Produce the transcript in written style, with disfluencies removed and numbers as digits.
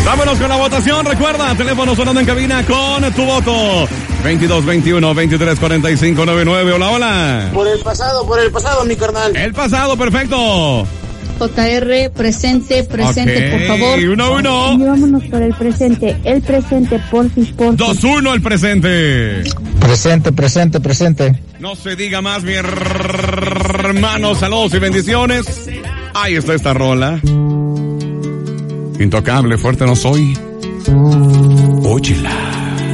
Vámonos con la votación. Recuerda, teléfono sonando en cabina con tu voto. 2221-2345-99. Hola, hola. Por el pasado, mi carnal. El pasado, perfecto. JR, presente, okay, por favor. 1-1. Y vámonos por el presente, porfis. 2-1 el presente. Presente. No se diga más, mi hermano. Saludos y bendiciones. Ahí está esta rola. Intocable, fuerte no soy. Óyela.